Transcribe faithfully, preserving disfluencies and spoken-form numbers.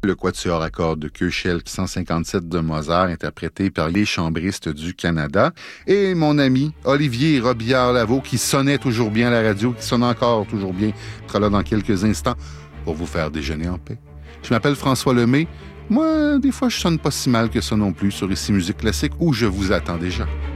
Le quatuor à cordes de Köchel cent cinquante-sept de Mozart, interprété par les chambristes du Canada. Et mon ami Olivier Robillard-Lavaux, qui sonnait toujours bien à la radio, qui sonne encore toujours bien, sera là dans quelques instants pour vous faire déjeuner en paix. Je m'appelle François Lemay. Moi, des fois, je sonne pas si mal que ça non plus sur Ici Musique Classique, où je vous attends déjà.